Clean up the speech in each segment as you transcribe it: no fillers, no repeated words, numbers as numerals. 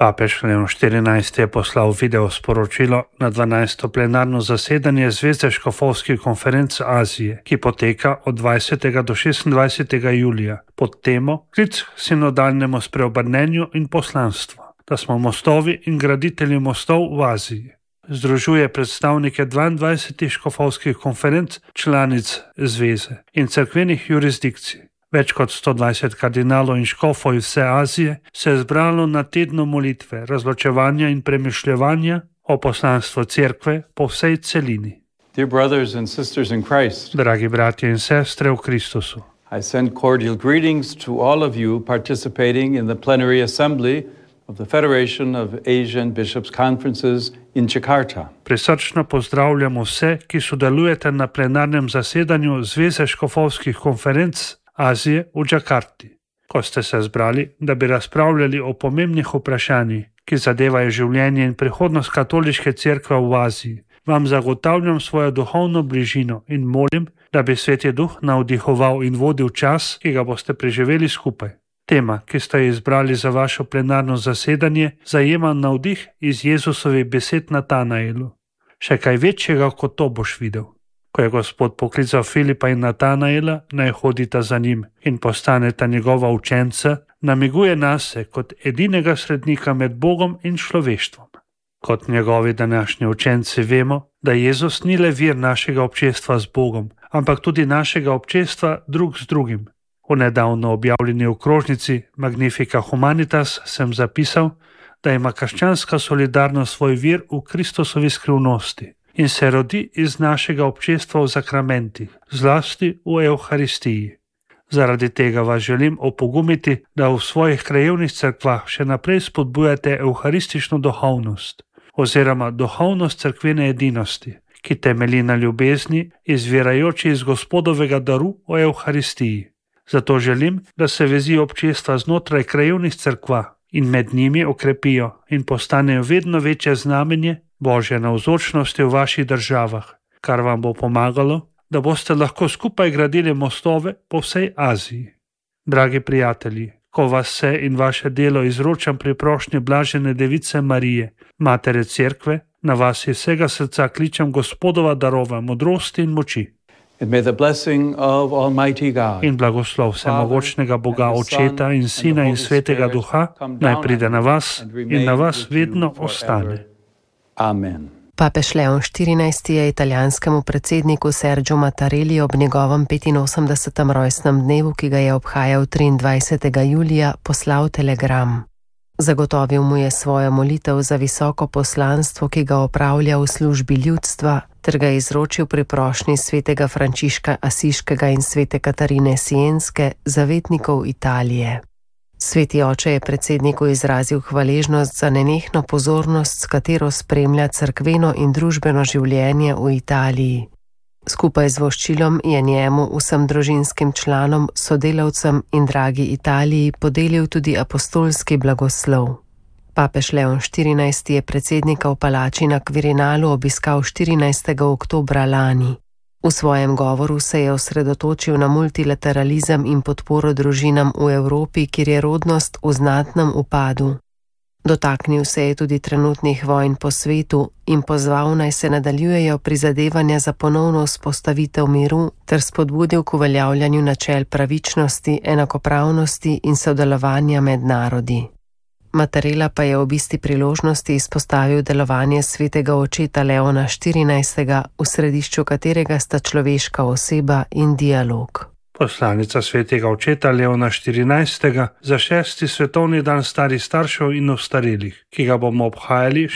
Papež Leon XIV je poslal video sporočilo na 12. plenarno zasedanje Zveze škofovskih konferenc Azije, ki poteka od 20. do 26. julija pod temo Klic k sinodalnemu spreobrnenju in poslanstvu, da smo mostovi in graditelji mostov v Aziji. Združuje predstavnike 22 škofovskih konferenc, članic zveze in cerkvenih jurisdikcij. Več kot 120 kardinalov in škofov iz vse Azije se je zbralo na tednu molitve, razločevanja in premišljevanja o poslanstvu cerkve po vsej celini. Dragi bratje in sestre v Kristusu, I send cordial greetings to all of you participating in the plenary assembly of the Federation of Asian Bishops' Conferences in Jakarta. Prisrčno pozdravljamo vse, ki sodelujete na plenarnem zasedanju Zveze škofovskih konferenc Azije v Džakarti, ko ste se zbrali, da bi razpravljali o pomembnih vprašanjih, ki zadevajo življenje in prihodnost katoliške cerkve v Aziji. Vam zagotavljam svojo duhovno bližino in molim, da bi Sveti Duh navdihoval in vodil čas, ki ga boste preživeli skupaj. Tema, ki ste jo izbrali za vašo plenarno zasedanje, zajema navdih iz Jezusovih besed Natanaelu. Še kaj večjega kot to boš videl. Ko je Gospod poklical Filipa in Natanaela, naj hodita za njim in postaneta njegova učenca, namiguje nase kot edinega srednika med Bogom in človeštvom. Kot njegovi današnji učenci vemo, da Jezus ni le vir našega občestva z Bogom, ampak tudi našega občestva drug z drugim. V nedavno objavljeni okrožnici Magnifica Humanitas sem zapisal, da ima krščanska solidarnost svoj vir v Kristusovi skrivnosti in se rodi iz našega občestva v zakramentih, zlasti v Evharistiji. Zaradi tega vas želim opogumiti, da v svojih krajevnih cerkvah še naprej spodbujate evharistično duhovnost oziroma duhovnost cerkvene edinosti, ki temelji na ljubezni, izvirajoči iz Gospodovega daru o Evharistiji. Zato želim, da se vezi občestva znotraj krajevnih cerkva in med njimi okrepijo in postanejo vedno večje znamenje Božje navzočnosti v vaših državah, kar vam bo pomagalo, da boste lahko skupaj gradili mostove po vsej Aziji. Dragi prijatelji, ko vas se in vaše delo izročam pri prošnji Blažene Device Marije, Matere Cerkve, na vas iz vsega srca kličem Gospodova darova modrosti in moči. In blagoslov vsemogočnega Boga Očeta in Sina in Svetega Duha naj pride na vas in na vas vedno ostane. Amen. Papež Leon XIV je italijanskemu predsedniku Sergiu Mattarelli ob njegovem 85. rojstnem dnevu, ki ga je obhajal 23. julija, poslal telegram. Zagotovil mu je svojo molitev za visoko poslanstvo, ki ga opravlja v službi ljudstva, ter ga izročil pri prošnji svetega Frančiška Asiškega in svete Katarine Sienske, zavetnikov Italije. Sveti oče je predsedniku izrazil hvaležnost za nenehno pozornost, s katero spremlja cerkveno in družbeno življenje v Italiji. Skupaj z voščilom je njemu, vsem družinskim članom, sodelavcem in dragi Italiji podelil tudi apostolski blagoslov. Papež Leon XIV je predsednika v palači na Quirinalu obiskal 14. oktobra lani. V svojem govoru se je osredotočil na multilateralizem in podporo družinam v Evropi, kjer je rodnost v znatnem upadu. Dotaknil se je tudi trenutnih vojn po svetu in pozval, naj se nadaljujejo prizadevanja za ponovno vzpostavitev miru ter spodbudil k uveljavljanju načel pravičnosti, enakopravnosti in sodelovanja med narodi. Mattarella pa je ob isti priložnosti izpostavil delovanje svetega očeta Leona XIV, v središču katerega sta človeška oseba in dialog. Poslanica svetega očeta Leona XIV za 6. svetovni dan starih staršev in ostarelih, ki ga bomo obhajali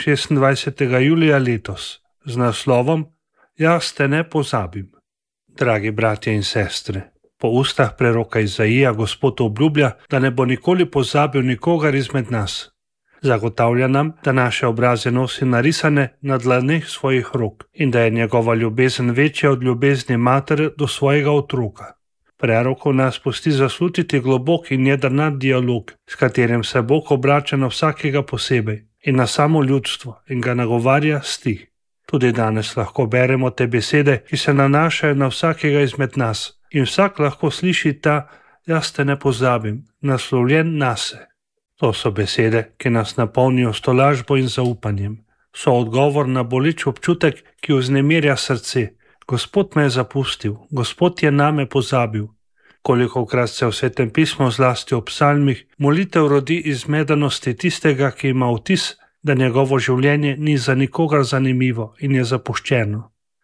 26. julija letos, z naslovom Jaz te ne pozabim. Dragi bratje in sestre, po ustah preroka Izaija Gospod obljublja, da ne bo nikoli pozabil nikogar izmed nas. Zagotavlja nam, da naše obraze nosi narisane na dlaneh svojih rok in da je njegova ljubezen večja od ljubezni matere do svojega otroka. Prerok v nas pusti zaslutiti globok in jedrnat dialog, s katerim se Bog obrača na vsakega posebej in na samo ljudstvo in ga nagovarja stih. Tudi danes lahko beremo te besede, ki se nanašajo na vsakega izmed nas in vsak lahko sliši ta Jaz te ne pozabim, naslovljen nase. To so besede, ki nas napolnijo s tolažbo in zaupanjem. So odgovor na boleč občutek, ki vznemirja srce. Gospod me je zapustil, Gospod je name pozabil. Kolikokrat se v Svetem pismu, zlasti ob psalmih, molitev rodi iz zmedenosti tistega, ki ima vtis, da njegovo življenje ni za nikogar zanimivo in je zapuščeno.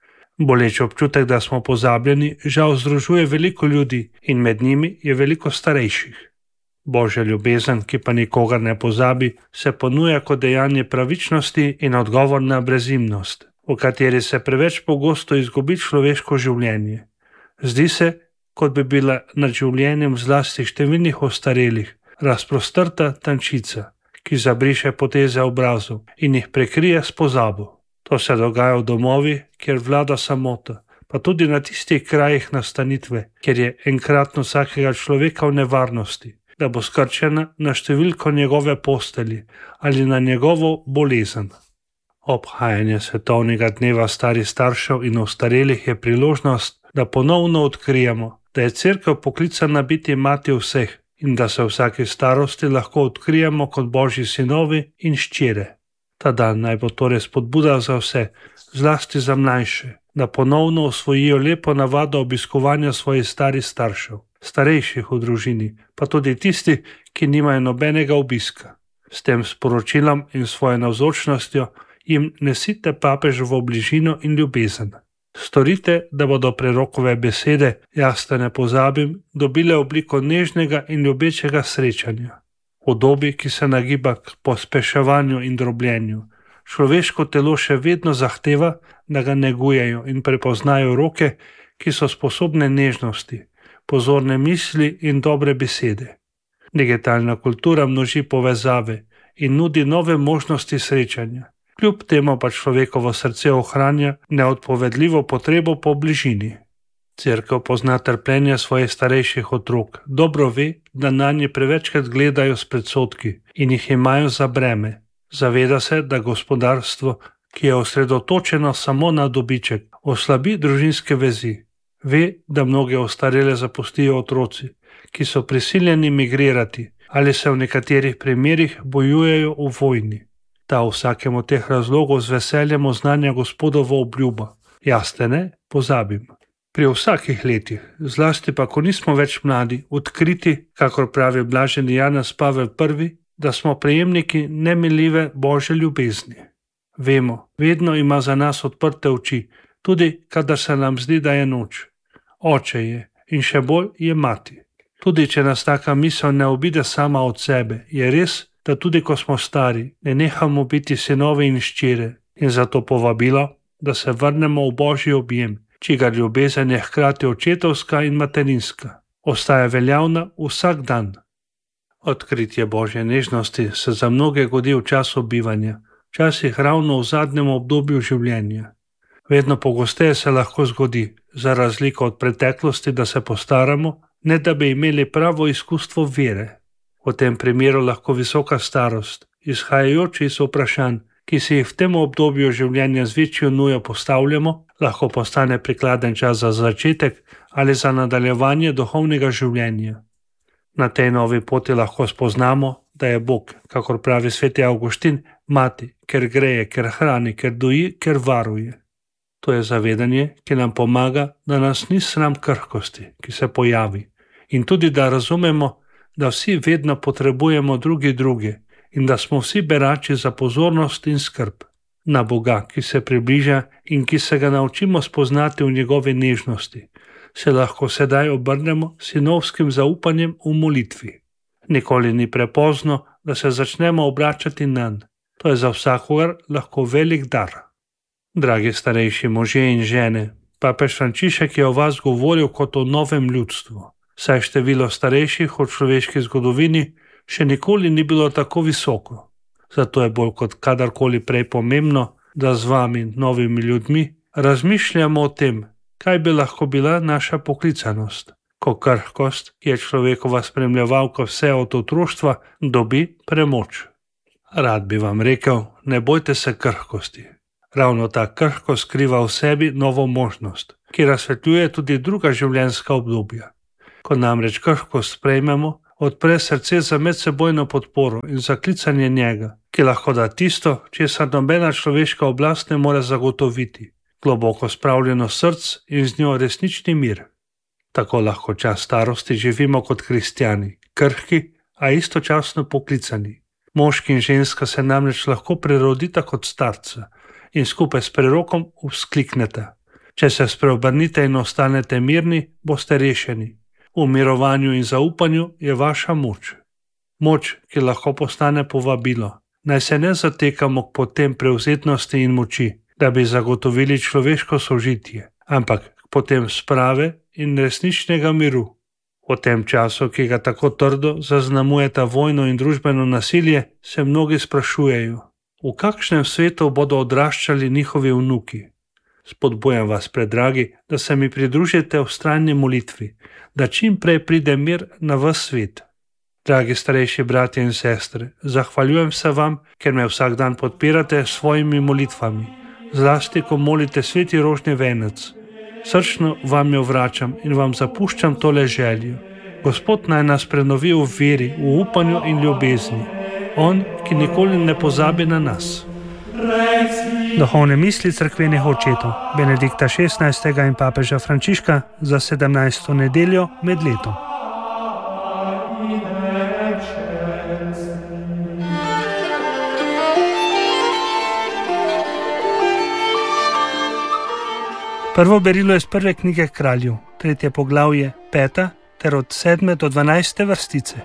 Boleč občutek, da smo pozabljeni, žal združuje veliko ljudi in med njimi je veliko starejših. Božja ljubezen, ki pa nikogar ne pozabi, se ponuja kot dejanje pravičnosti in odgovor na brezimnost, v kateri se preveč pogosto izgubi človeško življenje. Zdi se, kot bi bila nad življenjem zlasti številnih ostarelih razprostrta tančica, ki zabriše poteze obrazov in jih prekrije s pozabo. To se dogaja v domovih, kjer vlada samota, pa tudi na tistih krajih nastanitve, kjer je enkratno vsakega človeka v nevarnosti, da bo skrčena na številko njegove postelji ali na njegovo bolezen. Obhajanje svetovnega dneva starih staršev in ostarelih je priložnost, da ponovno odkrijemo, da je Cerkev poklicana biti mati vseh in da se v vsaki starosti lahko odkrijemo kot Božji sinovi in ščere. Ta dan naj bo torej spodbuda za vse, zlasti za mlajše, da ponovno osvojijo lepo navado obiskovanja svojih starih staršev, starejših v družini, pa tudi tisti, ki nimajo nobenega obiska. S tem sporočilom in svojo navzočnostjo jim nesite papeževo bližino in ljubezen. Storite, da bodo prerokove besede, jaz te ne pozabim, dobile obliko nežnega in ljubečega srečanja. V dobi, ki se nagiba k pospeševanju in drobljenju, človeško telo še vedno zahteva, da ga negujejo in prepoznajo roke, ki so sposobne nežnosti, pozorne misli in dobre besede. Digitalna kultura množi povezave in nudi nove možnosti srečanja. Kljub temu pa človekovo srce ohranja neodpovedljivo potrebo po bližini. Cerkev pozna trpljenje svojih starejših otrok, dobro ve, da nanje prevečkrat gledajo s predsodki in jih imajo za breme. Zaveda se, da gospodarstvo, ki je osredotočeno samo na dobiček, oslabi družinske vezi. Ve, da mnoge ostarele zapustijo otroci, ki so prisiljeni migrirati ali se v nekaterih primerih bojujejo v vojni. Ta v vsakem od teh razlogov z veseljem oznanja Gospodovo obljubo. Jaz te ne pozabim. Pri vsakih letih, zlasti pa, ko nismo več mladi, odkriti, kakor pravi blaženi Janez Pavel I, da smo prejemniki nemiljive Božje ljubezni. Vemo, vedno ima za nas odprte oči, tudi kadar se nam zdi, da je noč. Oče je in še bolj je mati. Tudi če nas taka misel ne obide sama od sebe, je res, da tudi ko smo stari, ne nehamo biti sinovi in ščere in zato povabilo, da se vrnemo v Božji objem, čigar ljubezen je hkrati očetovska in materinska, ostaja veljavna vsak dan. Odkritje Božje nežnosti se za mnoge godi v času bivanja, včasih ravno v zadnjem obdobju življenja. Vedno pogosteje se lahko zgodi, za razliko od preteklosti, da se postaramo, ne da bi imeli pravo izkustvo vere. V tem primeru lahko visoka starost, izhajajoči iz vprašanj, ki si jih v tem obdobju življenja z večjo nujo postavljamo, lahko postane prikladen čas za začetek ali za nadaljevanje duhovnega življenja. Na tej novi poti lahko spoznamo, da je Bog, kakor pravi sveti Avguštin, mati, ker greje, ker hrani, ker doji, ker varuje. To je zavedanje, ki nam pomaga, da nas ni sram krhkosti, ki se pojavi, in tudi da razumemo, da vsi vedno potrebujemo druge in da smo vsi berači za pozornost in skrb. Na Boga, ki se približa in ki se ga naučimo spoznati v njegovi nežnosti, se lahko sedaj obrnemo s sinovskim zaupanjem v molitvi. Nikoli ni prepozno, da se začnemo obračati nanj. To je za vsakogar lahko velik dar. Dragi starejši možje in žene, papež Frančišek je o vas govoril kot o novem ljudstvu. Saj število starejših v človeški zgodovini še nikoli ni bilo tako visoko. Zato je bolj kot kadarkoli prej pomembno, da z vami, novimi ljudmi, razmišljamo o tem, kaj bi lahko bila naša poklicanost, ko krhkost, ki je človekova spremljevalka vse od otroštva, dobi premoč. Rad bi vam rekel, ne bojte se krhkosti. Ravno ta krhkost skriva v sebi novo možnost, ki razsvetljuje tudi druga življenjska obdobja. Ko namreč krhkost sprejmemo, odpre srce za medsebojno podporo in za klicanje njega, ki lahko da tisto, česar nobena človeška oblast ne more zagotoviti, globoko spravljeno src in z njo resnični mir. Tako lahko čas starosti živimo kot kristjani, krhki, a istočasno poklicani. Moški in ženska se namreč lahko prerodita kot starca in skupaj s prerokom vzkliknete: če se spreobrnite in ostanete mirni, boste rešeni. V mirovanju in zaupanju je vaša moč. Moč, ki lahko postane povabilo. Naj se ne zatekamo k potem prevzetnosti in moči, da bi zagotovili človeško sožitje, ampak k potem sprave in resničnega miru. V tem času, ki ga tako trdo zaznamujeta vojno in družbeno nasilje, se mnogi sprašujejo, v kakšnem svetu bodo odraščali njihovi vnuki. Spodbujam vas, predragi, da se mi pridružite v vztrajni molitvi, da čim prej pride mir na ves svet. Dragi starejši bratje in sestre, zahvaljujem se vam, ker me vsak dan podpirate s svojimi molitvami, zlasti ko molite sveti rožni venec. Srčno vam jo vračam in vam zapuščam tole željo. Gospod naj nas prenovi v veri, v upanju in ljubezni. On, ki nikoli ne pozabi na nas. Duhovne misli cerkvenih očetov Benedikta XVI. In papeža Frančiška za 17. nedeljo med letom. Prvo berilo je z prve knjige Kraljev, 3. poglavje, 5. ter od 7. do 12. vrstice.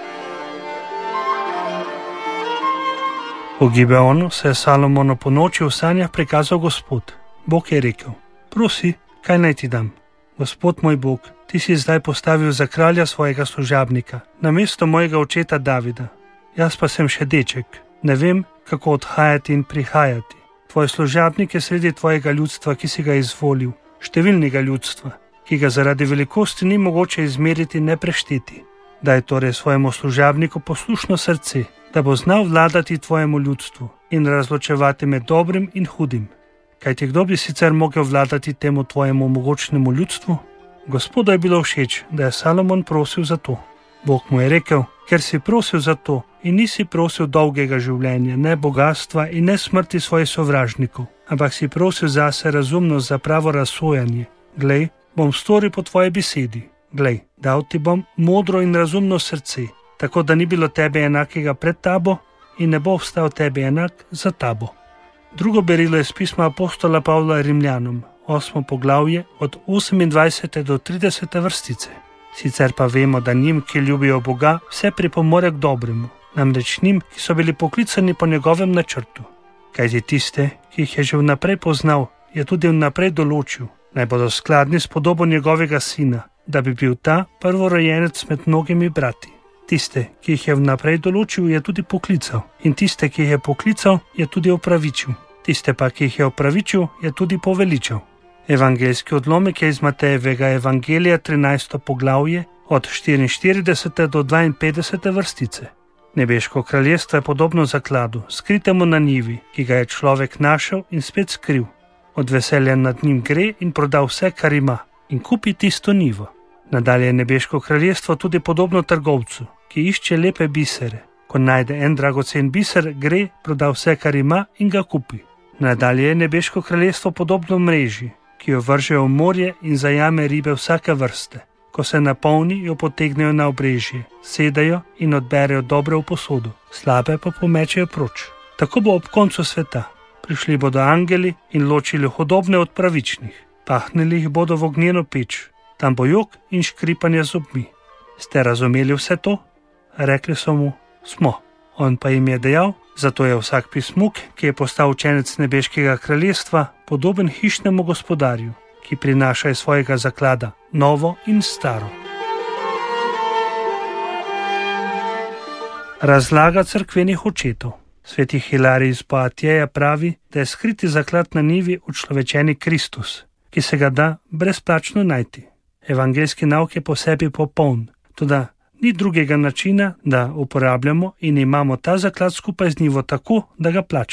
V Gibeonu se je Salomonu po noči v sanjah prikazal Gospod. Bog je rekel: prosi, kaj naj ti dam? Gospod moj Bog, ti si zdaj postavil za kralja svojega služabnika, namesto mojega očeta Davida. Jaz pa sem še deček, ne vem, kako odhajati in prihajati. Tvoj služabnik je sredi tvojega ljudstva, ki si ga izvolil, številnega ljudstva, ki ga zaradi velikosti ni mogoče izmeriti in ne prešteti. Daj torej svojemu služabniku poslušno srce, da bo znal vladati tvojemu ljudstvu in razločevati med dobrim in hudim. Kajti kdo bi sicer mogel vladati temu tvojemu mogočnemu ljudstvu? Gospodu je bilo všeč, da je Salomon prosil za to. Bog mu je rekel: ker si prosil za to in nisi prosil dolgega življenja, ne bogatstva in ne smrti svojih sovražnikov, ampak si prosil zase razumnost za pravo razsojanje. Glej, bom storil po tvoji besedi. Glej, dal ti bom modro in razumno srce, tako da ni bilo tebe enakega pred tabo in ne bo ostal tebi enak za tabo. Drugo berilo je z pisma apostola Pavla Rimljanom, 8. poglavje od 28. do 30. vrstice. Sicer pa vemo, da njim, ki ljubijo Boga, vse pripomore k dobremu, namreč njim, ki so bili poklicani po njegovem načrtu. Kajti tiste, ki jih je že vnaprej poznal, je tudi vnaprej določil, naj bodo skladni s podobo njegovega sina, da bi bil ta prvorojenec med mnogimi brati. Tiste, ki jih je vnaprej določil, je tudi poklical, in tiste, ki jih je poklical, je tudi opravičil. Tiste pa, ki jih je opravičil, je tudi poveličal. Evangeljski odlomek je iz Matejevega evangelija 13. poglavje od 44. do 52. vrstice. Nebeško kraljestvo je podobno zakladu, skritemu na njivi, ki ga je človek našel in spet skril. Od veselja nad njim gre in proda vse, kar ima, in kupi tisto njivo. Nadalje je nebeško kraljestvo tudi podobno trgovcu, ki išče lepe bisere. Ko najde en dragocen biser, gre, proda vse, kar ima, in ga kupi. Nadalje je nebeško kraljestvo podobno mreži, ki jo vržejo v morje in zajame ribe vsake vrste. Ko se napolni, jo potegnejo na obrežje, sedajo in odberejo dobre v posodo, slabe pa pomečejo proč. Tako bo ob koncu sveta. Prišli bodo angeli in ločili hudobne od pravičnih. Pahnili jih bodo v ognjeno peč. Tam bo jok in škripanje zobmi. Ste razumeli vse to? Rekli so mu: smo. On pa jim je dejal: zato je vsak pismuk, ki je postal učenec nebeškega kraljestva, podoben hišnemu gospodarju, ki prinaša iz svojega zaklada novo in staro. Razlaga cerkvenih očetov. Sveti Hilarij iz Poatjeja pravi, da je skriti zaklad na njivi učlovečeni Kristus, ki se ga da brezplačno najti. Evangeljski nauk je po sebi popoln, toda ni drugega načina, da uporabljamo in imamo ta zaklad skupaj z njivo tako, da ga plačamo.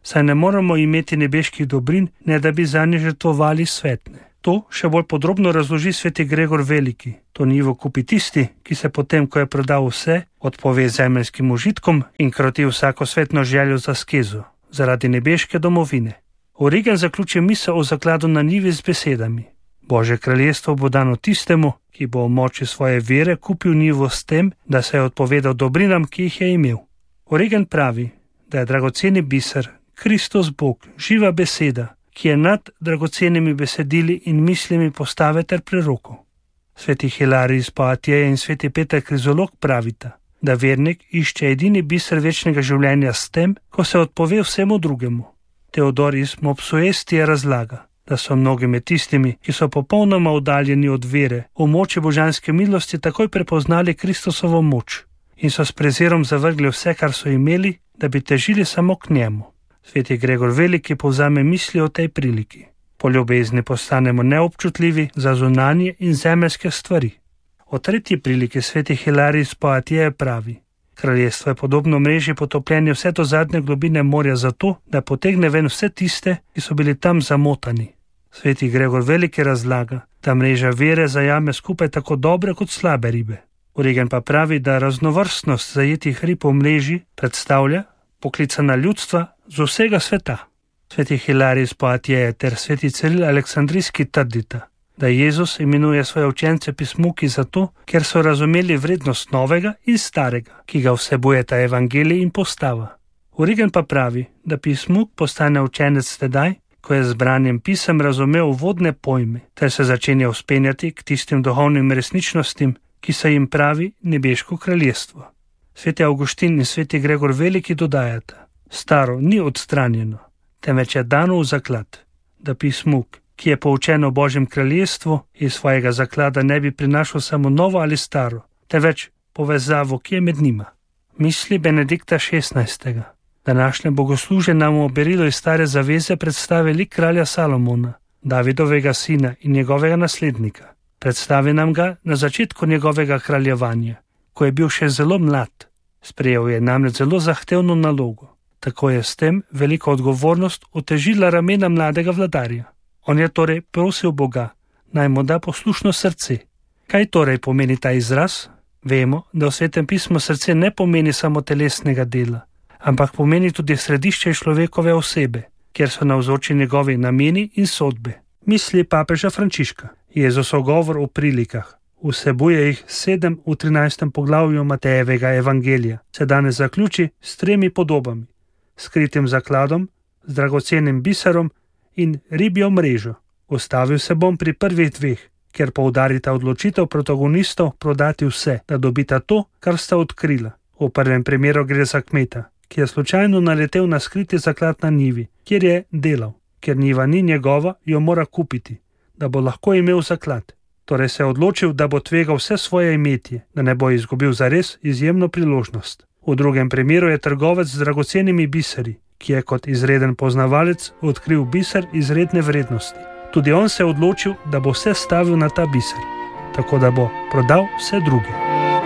saj ne moremo imeti nebeških dobrin, ne da bi zanje žrtvovali svetne. To še bolj podrobno razloži sveti Gregor Veliki. To njivo kupi tisti, ki se potem, ko je prodal vse, odpove zemeljskim užitkom in kroti vsako svetno željo za askezo, zaradi nebeške domovine. Origen zaključi misel o zakladu na njivi z besedami: Božje kraljestvo bo dano tistemu, ki bo v moči svoje vere kupil njivo s tem, da se je odpovedal dobrinam, ki jih je imel. Origen pravi, da je dragoceni biser, Kristus Bog, živa beseda, ki je nad dragocenimi besedili in mislimi postave ter prerokov. Sveti Hilarij iz Poitiers in sveti Peter Krizolog pravita, da vernik išče edini biser večnega življenja s tem, ko se odpove vsemu drugemu. Teodor iz Mopsuestije razlaga, da so mnogi med tistimi, ki so popolnoma oddaljeni od vere, v moči božanske milosti takoj prepoznali Kristusovo moč in so s prezirom zavrgli vse, kar so imeli, da bi težili samo k njemu. Sveti Gregor Veliki povzame misli o tej priliki. Po ljubezni postanemo neobčutljivi za zunanje in zemeljske stvari. O tretji priliki sveti Hilarij iz Poitiers pravi: Kraljestvo je podobno mreži potopljenja vse do zadnje globine morja zato, da potegne ven vse tiste, ki so bili tam zamotani. Sveti Gregor Veliki razlaga, da mreža vere zajame skupaj tako dobre kot slabe ribe. Origen pa pravi, da raznovrstnost zajetih rib v mreži predstavlja poklicana ljudstva z vsega sveta. Sveti Hilarij iz Poitiers ter sveti Ciril Aleksandrijski trdita, da Jezus imenuje svoje učence pismuki zato, ker so razumeli vrednost novega in starega, ki ga vsebujeta evangelij in postava. Origen pa pravi, da pismuk postane učenec tedaj, ko je z branjem pisem razumel uvodne pojme, ter se začenja vzpenjati k tistim duhovnim resničnostim, ki se jim pravi nebeško kraljestvo. Sveti Avguštin in sveti Gregor Veliki dodajata: Staro ni odstranjeno, temveč je dano v zaklad, da pismuk, ki je poučen o Božjem kraljestvu, iz svojega zaklada ne bi prinašal samo novo ali staro, temveč povezavo, ki je med njima. Misli Benedikta XVI. Današnje bogoslužje nam v berilu iz Stare zaveze predstavi lik kralja Salomona, Davidovega sina in njegovega naslednika. Predstavi nam ga na začetku njegovega kraljevanja, ko je bil še zelo mlad. Sprejel je namreč zelo zahtevno nalogo. Tako je s tem veliko odgovornost otežila ramena mladega vladarja. On je torej prosil Boga, naj mu da poslušno srce. Kaj torej pomeni ta izraz? Vemo, da v Svetem pismu srce ne pomeni samo telesnega dela, ampak pomeni tudi središče človekove osebe, kjer so navzoči njegovi nameni in sodbe. Misli papeža Frančiška. Jezusov govor o prilikah. Vsebuje jih 7 v 13. poglavju Matejevega evangelija. Se danes zaključi s 3 podobami: skritim zakladom, z dragocenim biserom in ribjo mrežo. Ustavil se bom pri prvih 2, ker poudarita odločitev protagonistov prodati vse, da dobita to, kar sta odkrila. V prvem primeru gre za kmeta, ki je slučajno naletel na skriti zaklad na njivi, kjer je delal. Ker njiva ni njegova, jo mora kupiti, da bo lahko imel zaklad. Torej se je odločil, da bo tvegal vse svoje imetje, da ne bo izgubil zares izjemno priložnost. V drugem primeru je trgovec z dragocenimi biseri, ki je kot izreden poznavalec odkril biser izredne vrednosti. Tudi on se je odločil, da bo vse stavil na ta biser, tako da bo prodal vse druge.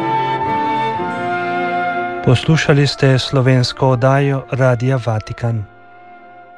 Poslušali ste slovensko oddajo Radia Vatikan.